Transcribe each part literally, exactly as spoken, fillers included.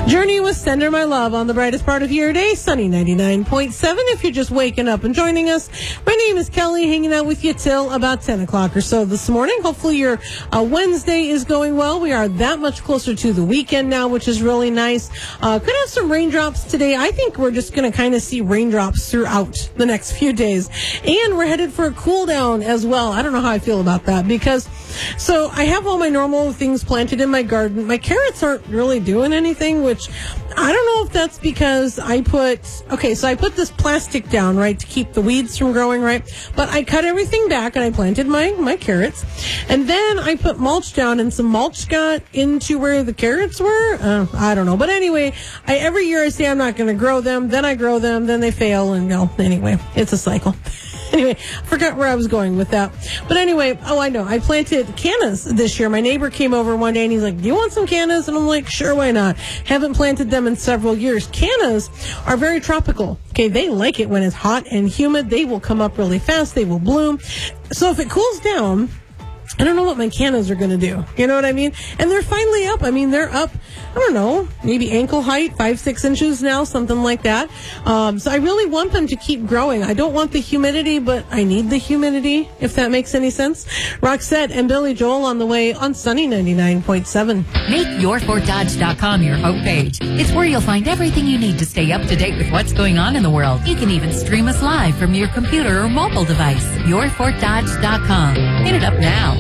Journey with Sender My Love on the brightest part of your day, sunny ninety-nine point seven. If you're just waking up and joining us, my name is Kelly, hanging out with you till about ten o'clock or so this morning. Hopefully your uh, Wednesday is going well. We are that much closer to the weekend now, which is really nice. Uh, could have some raindrops today. I think we're just going to kind of see raindrops throughout the next few days. And we're headed for a cool down as well. I don't know how I feel about that because, so I have all my normal things planted in my garden. My carrots aren't really doing anything, which I don't know if that's because I put, okay, so I put this plastic down, right, to keep the weeds from growing, right? But I cut everything back and I planted my, my carrots. And then I put mulch down and some mulch got into where the carrots were. Uh, I don't know. But anyway, I, every year I say I'm not going to grow them. Then I grow them. Then they fail. And no, anyway, it's a cycle. Anyway, I forgot where I was going with that. But anyway, oh, I know. I planted cannas this year. My neighbor came over one day and he's like, do you want some cannas? And I'm like, sure, why not? Haven't planted them in several years. Cannas are very tropical. Okay, they like it when it's hot and humid. They will come up really fast. They will bloom. So if it cools down, I don't know what my cannas are going to do. You know what I mean? And they're finally up. I mean, they're up, I don't know, maybe ankle height, five, six inches now, something like that. Um, so I really want them to keep growing. I don't want the humidity, but I need the humidity, if that makes any sense. Roxette and Billy Joel on the way on Sunny ninety-nine point seven. Make your fort dodge dot com your homepage. It's where you'll find everything you need to stay up to date with what's going on in the world. You can even stream us live from your computer or mobile device. your fort dodge dot com. Hit it up now.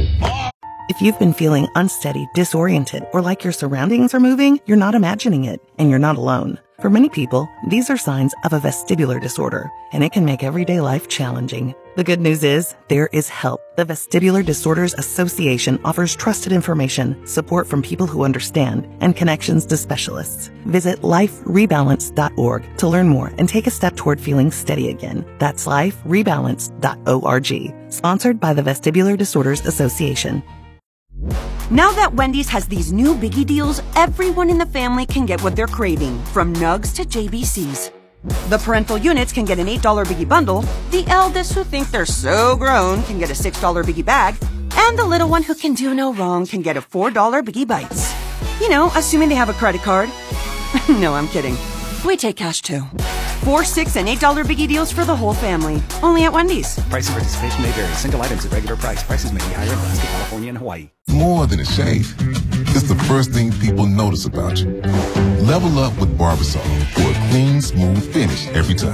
If you've been feeling unsteady, disoriented, or like your surroundings are moving, you're not imagining it, and you're not alone. For many people, these are signs of a vestibular disorder, and it can make everyday life challenging. The good news is, there is help. The Vestibular Disorders Association offers trusted information, support from people who understand, and connections to specialists. Visit life rebalance dot org to learn more and take a step toward feeling steady again. That's life rebalance dot org. Sponsored by the Vestibular Disorders Association. Now that Wendy's has these new biggie deals, everyone in the family can get what they're craving, from nugs to J B Cs. The parental units can get an eight dollar biggie bundle, the eldest who think they're so grown can get a six dollar biggie bag, and the little one who can do no wrong can get a four dollar biggie bites. You know, assuming they have a credit card. No, I'm kidding. We take cash too. Four, six, and eight dollar biggie deals for the whole family. Only at Wendy's. Price and participation may vary. Single items at regular price. Prices may be higher in Alaska, California, and Hawaii. More than a shave. It's the first thing people notice about you. Level up with Barbasol for a clean, smooth finish every time.